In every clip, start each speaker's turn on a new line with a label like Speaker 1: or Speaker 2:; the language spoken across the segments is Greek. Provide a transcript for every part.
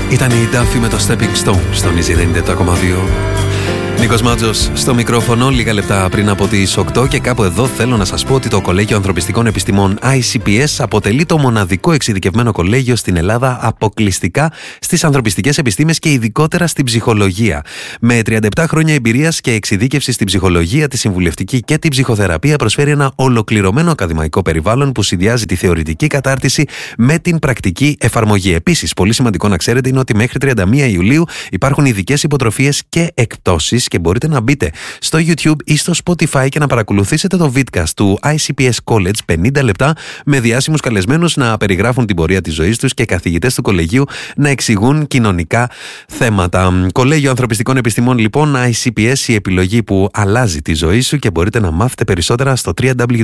Speaker 1: Ήταν η Duffy με το Stepping Stone στον Easy 97,2. Νίκος Μάτζος στο μικρόφωνο, λίγα λεπτά πριν από τις 8, και κάπου εδώ θέλω να σας πω ότι το Κολέγιο Ανθρωπιστικών Επιστημών ICPS αποτελεί το μοναδικό εξειδικευμένο κολέγιο στην Ελλάδα αποκλειστικά στις ανθρωπιστικές επιστήμες και ειδικότερα στην ψυχολογία. Με 37 χρόνια εμπειρίας και εξειδίκευση στην ψυχολογία, τη συμβουλευτική και την ψυχοθεραπεία, προσφέρει ένα ολοκληρωμένο ακαδημαϊκό περιβάλλον που συνδυάζει τη θεωρητική κατάρτιση με την πρακτική εφαρμογή. Επίσης, πολύ σημαντικό να ξέρετε είναι ότι μέχρι 31 Ιουλίου υπάρχουν ειδικές υποτροφίες και εκπτώσεις και μπορείτε να μπείτε στο YouTube ή στο Spotify και να παρακολουθήσετε το vidcast του ICPS College 50 λεπτά με διάσημους καλεσμένους να περιγράφουν την πορεία της ζωής τους και καθηγητές του κολεγίου να εξηγούν κοινωνικά θέματα. Κολέγιο Ανθρωπιστικών Επιστημών λοιπόν, ICPS, η επιλογή που αλλάζει τη ζωή σου, και μπορείτε να μάθετε περισσότερα στο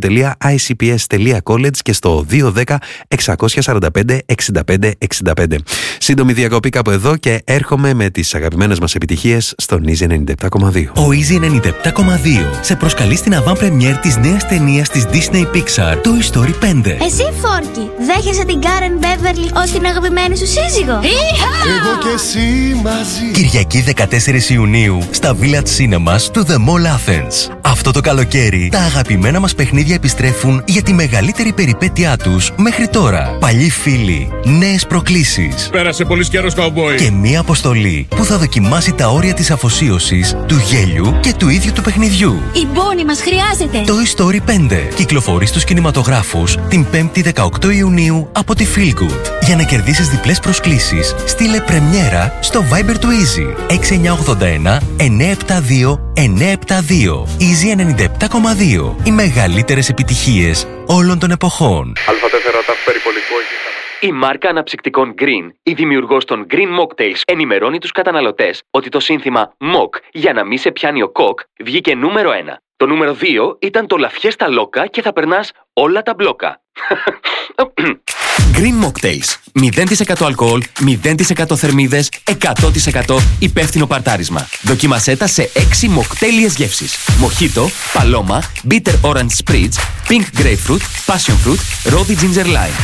Speaker 1: www.icps.college και στο 210 645 65 65. Σύντομη διακοπή κάπου εδώ και έρχομαι με τις αγαπημένες μας επιτυχίες στον Easy 97,2.
Speaker 2: Ο Easy 97,2 σε προσκαλεί στην avant-première της νέας ταινίας της Disney Pixar, Toy Story 5.
Speaker 3: Εσύ, Φόρκι, δέχεσαι την Karen Beverly ως την αγαπημένη σου σύζυγο?
Speaker 4: Εγώ και εσύ μαζί.
Speaker 2: Κυριακή 14 Ιουνίου στα Village Cinemas του The Mall Athens. Αυτό το καλοκαίρι τα αγαπημένα μας παιχνίδια επιστρέφουν για τη μεγαλύτερη περιπέτειά τους μέχρι τώρα. Παλιοί φίλοι, νέες προκλήσεις.
Speaker 4: Πέρασε πολύς καιρός, καουμπόι.
Speaker 2: Και μία αποστολή που θα δοκιμάσει τα όρια της αφοσίωσης, του γέλιου και του ίδιου του παιχνιδιού.
Speaker 3: Η Bonnie μας χρειάζεται.
Speaker 2: Toy Story 5 κυκλοφορεί στους κινηματογράφους την 5η 18 Ιουνίου από τη Feel Good. Για να κερδίσεις διπλές προσκλήσεις, στείλε πρεμιέρα στο Viber του Easy 6981 972 972. Easy 97,2. Οι μεγαλύτερες επιτυχίες όλων των εποχών.
Speaker 5: Α4 ταφ περιπολικό. Η μάρκα αναψυκτικών Green, η δημιουργός των Green Mocktails, ενημερώνει τους καταναλωτές ότι το σύνθημα Mock για να μη σε πιάνει ο κοκ βγήκε νούμερο 1. Το νούμερο 2 ήταν το Λαφιέστα Λόκα και θα περνάς όλα τα μπλόκα.
Speaker 6: Green Mocktails. 0% αλκοόλ, 0% θερμίδες, 100% υπεύθυνο παρτάρισμα. Δοκίμασέ τα σε 6 μοκτέλιες γεύσεις. Μοχίτο, παλώμα, bitter orange spritz, pink grapefruit, passion fruit, rosy ginger lime.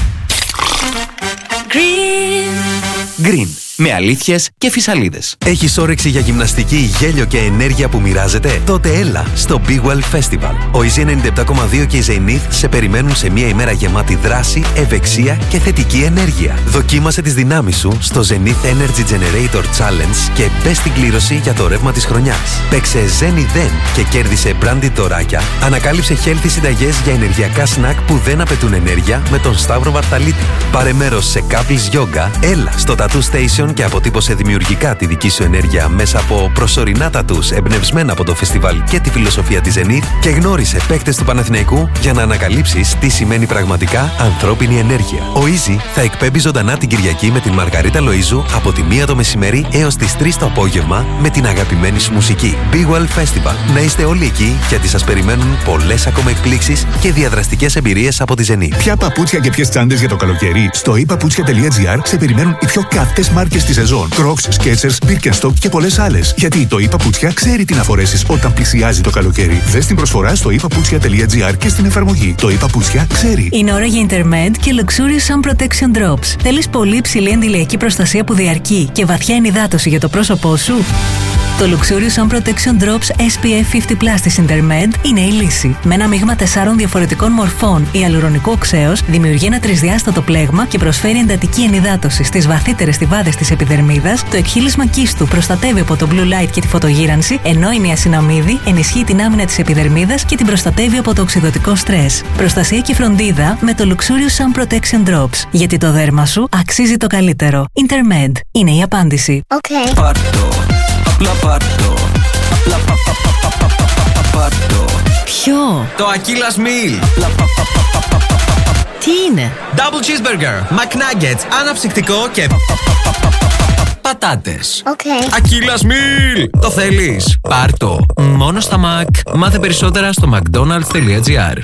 Speaker 6: Green. Με αλήθειες και φυσαλίδες.
Speaker 1: Έχεις όρεξη για γυμναστική, γέλιο και ενέργεια που μοιράζεται? Τότε έλα στο Big Well Festival. Ο Easy 97,2 και η Zenith σε περιμένουν σε μια ημέρα γεμάτη δράση, ευεξία και θετική ενέργεια. Δοκίμασε τις δυνάμεις σου στο Zenith Energy Generator Challenge και μπες στην κλήρωση για το ρεύμα της χρονιάς. Παίξε Zen Then και κέρδισε branded δωράκια. Ανακάλυψε healthy συνταγές για ενεργειακά σνακ που δεν απαιτούν ενέργεια με τον Σταύρο Βαρθαλίτη. Πάρε μέρος σε couples yoga, έλα στο Tattoo Station και αποτύπωσε δημιουργικά τη δική σου ενέργεια μέσα από προσωρινά τατούς εμπνευσμένα από το φεστιβάλ και τη φιλοσοφία της Zenith, και γνώρισε παίκτες του Παναθηναϊκού για να ανακαλύψεις τι σημαίνει πραγματικά ανθρώπινη ενέργεια. Ο Easy θα εκπέμπει ζωντανά την Κυριακή με την Μαργαρίτα Λοΐζου από τη 1 το μεσημέρι έως τις 3 το απόγευμα με την αγαπημένη σου μουσική. Big Well Festival. Να είστε όλοι εκεί, γιατί σας περιμένουν πολλές ακόμα εκπλήξεις και διαδραστικές εμπειρίες από τη Zenith.
Speaker 7: Ποια παπούτσια και ποιες τσάντες για το καλοκαίρι? Στο epaputsια.gr σε περιμένουν οι πιο καυτές μάρκες στη σεζόν. Crocs, Skechers, Birkenstock και πολλές άλλες. Γιατί το ePaputsια ξέρει τι να φορέσεις όταν πλησιάζει το καλοκαίρι. Δες την προσφορά στο epaputsya.gr και στην εφαρμογή. Το ePaputsya ξέρει.
Speaker 8: Είναι ώρα για Intermed και Luxurious Sun Protection Drops. Θέλεις πολύ υψηλή αντιλιακή προστασία που διαρκεί και βαθιά ενυδάτωση για το πρόσωπό σου? Το Luxurious Sun Protection Drops SPF 50+ της Intermed είναι η λύση. Με ένα μείγμα 4 διαφορετικών μορφών ιαλουρονικού οξέως δημιουργεί ένα τρισδιάστατο πλέγμα και προσφέρει εντατική ενυδάτωση στις βαθύτερες στιβάδες της επιδερμίδας. Το εκχύλισμα κίστου προστατεύει από το blue light και τη φωτογύρανση, ενώ η νιασιναμίδη ενισχύει την άμυνα της επιδερμίδας και την προστατεύει από το οξυδωτικό στρες. Προστασία και φροντίδα με το Luxurious Sun Protection Drops. Γιατί το δέρμα σου αξίζει το καλύτερο. Intermed είναι η απάντηση.
Speaker 3: Okay.
Speaker 6: Πάρτο. Απλά πάρτο. Απλά πάρτο.
Speaker 8: Ποιο?
Speaker 6: Το Aquillas Meal.
Speaker 8: Τι είναι?
Speaker 6: Double cheeseburger, McNuggets, αναψυκτικό και πατάτες.
Speaker 3: Okay.
Speaker 6: Aquillas Meal. Το θέλεις? Πάρτο. Μόνο στα Mac. Μάθε περισσότερα στο mcdonalds.gr.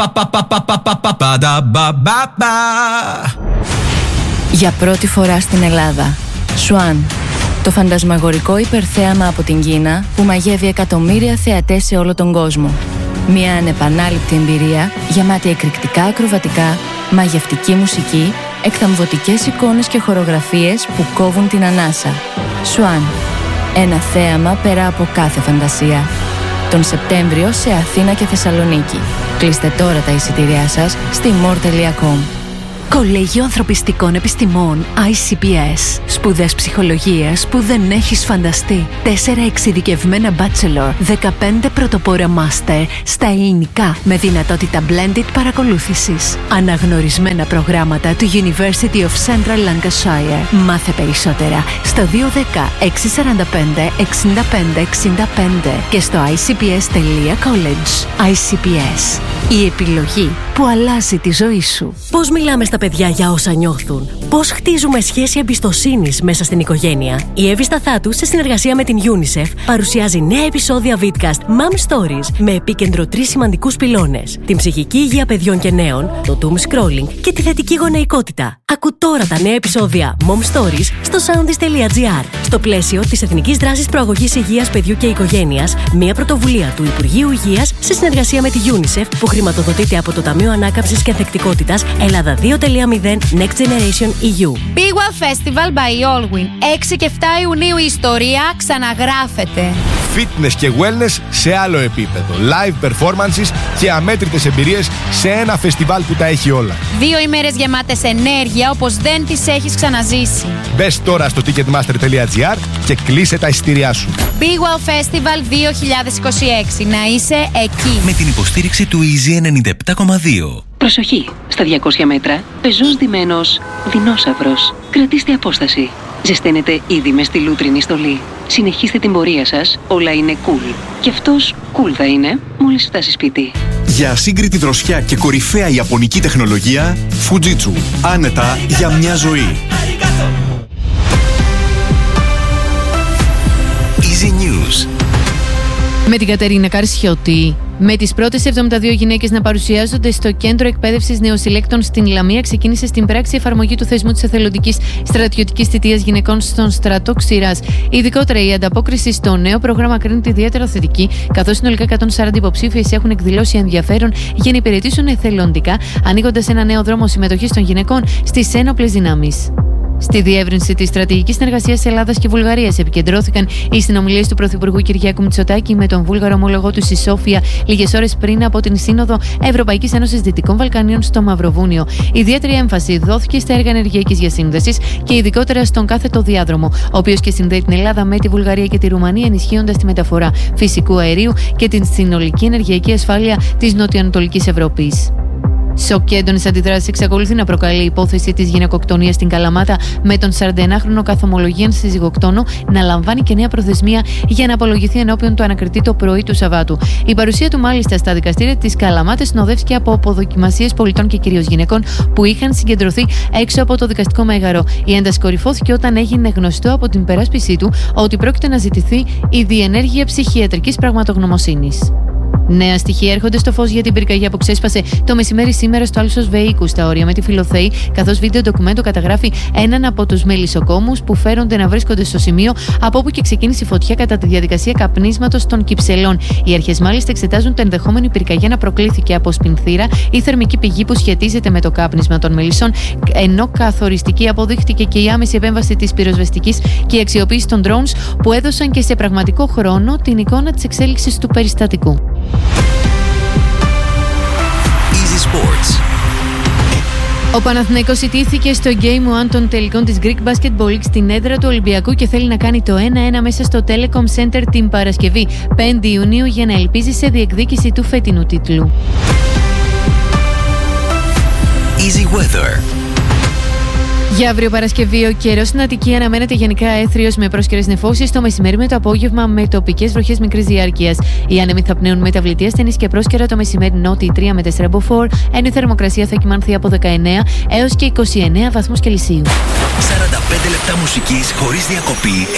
Speaker 9: Για πρώτη φορά στην Ελλάδα, Swan. Το φαντασμαγορικό υπερθέαμα από την Κίνα που μαγεύει εκατομμύρια θεατές σε όλο τον κόσμο. Μια ανεπανάληπτη εμπειρία γεμάτη εκρηκτικά ακροβατικά, μαγευτική μουσική εκθαμβωτικές εικόνες και χορογραφίες που κόβουν την ανάσα. Swan. Ένα θέαμα πέρα από κάθε φαντασία. Τον Σεπτέμβριο σε Αθήνα και Θεσσαλονίκη. Κλείστε τώρα τα εισιτήριά σας στη more.com.
Speaker 8: Κολέγιο Ανθρωπιστικών Επιστημών ICPS. Σπουδές ψυχολογίας που δεν έχεις φανταστεί. 4 εξειδικευμένα bachelor, 15 πρωτοπόρα master στα ελληνικά με δυνατότητα blended παρακολούθησης. Αναγνωρισμένα προγράμματα του University of Central Lancashire. Μάθε περισσότερα στο 210 645 65 65 και στο icps.college. ICPS. Η επιλογή που αλλάζει τη ζωή σου.
Speaker 10: Πώς μιλάμε στα παιδιά για όσα νιώθουν? Πώς χτίζουμε σχέση εμπιστοσύνης μέσα στην οικογένεια? Η Εύη Σταθάτου, σε συνεργασία με την UNICEF, παρουσιάζει νέα επεισόδια vidcast Mom Stories με επίκεντρο 3 σημαντικούς πυλώνες: την ψυχική υγεία παιδιών και νέων, το doom scrolling και τη θετική γονεϊκότητα. Ακού τώρα τα νέα επεισόδια Mom Stories στο soundis.gr. Στο πλαίσιο της Εθνικής Δράσης Προαγωγής Υγείας Παιδιού και Οικογένειας, μια πρωτοβουλία του Υπουργείου Υγείας σε συνεργασία με τη UNICEF που χρηματοδοτείται από το Ταμείο Ανάκαμψης και Ανθεκτικότητας Ελλάδα 2.0 Next Generation EU.
Speaker 11: Bigwell Festival by Allwyn. 6 και 7 Ιουνίου η ιστορία ξαναγράφεται.
Speaker 4: Fitness και wellness σε άλλο επίπεδο. Live performances και αμέτρητες εμπειρίες σε ένα φεστιβάλ που τα έχει όλα.
Speaker 11: 2 ημέρες γεμάτες ενέργεια όπως δεν τις έχεις ξαναζήσει.
Speaker 4: Μπες τώρα στο ticketmaster.gr και κλείσε τα εισιτήριά σου.
Speaker 11: Bigwell Festival 2026. Να είσαι εκεί.
Speaker 2: Με την υποστήριξη του Easy 97,2.
Speaker 12: Προσοχή! Στα 200 μέτρα, πεζός ντυμένος δεινόσαυρος. Κρατήστε απόσταση. Ζεσταίνετε ήδη μες στη λούτρινη στολή. Συνεχίστε την πορεία σας, όλα είναι cool. Και αυτός cool θα είναι μόλις φτάσει σπίτι.
Speaker 13: Για ασύγκριτη δροσιά και κορυφαία ιαπωνική τεχνολογία, Fujitsu. Άνετα για μια ζωή.
Speaker 2: Easy News.
Speaker 14: Με την Κατερίνα Καρσιώτη. Με τις πρώτες 72 γυναίκες να παρουσιάζονται στο Κέντρο Εκπαίδευσης Νεοσυλλέκτων στην Λαμία, ξεκίνησε στην πράξη εφαρμογή του θεσμού της εθελοντικής στρατιωτικής θητείας γυναικών στον στρατό Ξηράς. Ειδικότερα, η ανταπόκριση στο νέο πρόγραμμα κρίνεται ιδιαίτερα θετική, καθώς συνολικά 140 υποψήφιες έχουν εκδηλώσει ενδιαφέρον για να υπηρετήσουν εθελοντικά, ανοίγοντας ένα νέο δρόμο συμμετοχής των γυναικών στις ένοπλες δυνάμεις. Στη διεύρυνση της στρατηγικής συνεργασίας Ελλάδας και Βουλγαρίας επικεντρώθηκαν οι συνομιλίες του Πρωθυπουργού Κυριάκου Μητσοτάκη με τον Βούλγαρο ομολογό του στη Σόφια λίγες ώρες πριν από την Σύνοδο Ευρωπαϊκής Ένωσης Δυτικών Βαλκανίων στο Μαυροβούνιο. Ιδιαίτερη έμφαση δόθηκε στα έργα ενεργειακής διασύνδεσης και ειδικότερα στον κάθετο διάδρομο, ο οποίος και συνδέει την Ελλάδα με τη Βουλγαρία και τη Ρουμανία, ενισχύοντας τη μεταφορά φυσικού αερίου και την συνολική ενεργειακή ασφάλεια της νοτιοανατολικής Ευρώπης. Σοκ και έντονες αντιδράσεις εξακολουθεί να προκαλεί η υπόθεση της γυναικοκτονίας στην Καλαμάτα, με τον 41χρονο καθομολογίαν συζυγοκτόνο να λαμβάνει και νέα προθεσμία για να απολογηθεί ενώπιον του ανακριτή το πρωί του Σαββάτου. Η παρουσία του μάλιστα στα δικαστήρια της Καλαμάτας συνοδεύτηκε από αποδοκιμασίες πολιτών και κυρίως γυναικών που είχαν συγκεντρωθεί έξω από το δικαστικό μέγαρο. Η ένταση κορυφώθηκε όταν έγινε γνωστό από την περάσπιση του ότι πρόκειται να ζητηθεί η διενέργεια ψυχιατρικής πραγματογνωμοσύνης. Νέα στοιχεία έρχονται στο φως για την πυρκαγιά που ξέσπασε το μεσημέρι σήμερα στο Άλσος Βεϊκού, στα όρια με τη Φιλοθέη, καθώς βίντεο ντοκουμέντο καταγράφει έναν από τους μελισσοκόμους που φέρονται να βρίσκονται στο σημείο από όπου και ξεκίνησε η φωτιά κατά τη διαδικασία καπνίσματος των κυψελών. Οι αρχές μάλιστα εξετάζουν το ενδεχόμενο η πυρκαγιά να προκλήθηκε από σπινθήρα ή θερμική πηγή που σχετίζεται με το κάπνισμα των μελισσών, ενώ καθοριστική αποδείχτηκε και η άμεση επέμβαση της πυροσβεστικής και η αξιοποίηση των drones που έδωσαν και σε πραγματικό χρόνο την εικόνα της εξέλιξης του περιστατικού.
Speaker 2: Easy Sports.
Speaker 14: Ο Παναθηναϊκός ιτήθηκε στο Game 1 των τελικών της Greek Basketball League στην έδρα του Ολυμπιακού και θέλει να κάνει το 1-1 μέσα στο Telecom Center την Παρασκευή 5 Ιουνίου για να ελπίζει σε διεκδίκηση του φετινού τίτλου.
Speaker 2: Easy Weather.
Speaker 14: Για αύριο Παρασκευή, ο καιρός στην Αττική αναμένεται γενικά έθριος με πρόσκαιρες νεφώσεις, το μεσημέρι με το απόγευμα με τοπικές βροχές μικρής διάρκειας. Οι άνεμοι θα πνέουν μεταβλητή ασθενής και πρόσκαιρα το μεσημέρι νότιοι 3 με 4 μποφόρ, ενώ η θερμοκρασία θα κυμανθεί από 19 έως και 29 βαθμούς Κελσίου.
Speaker 2: 45 λεπτά μουσικής χωρίς διακοπή.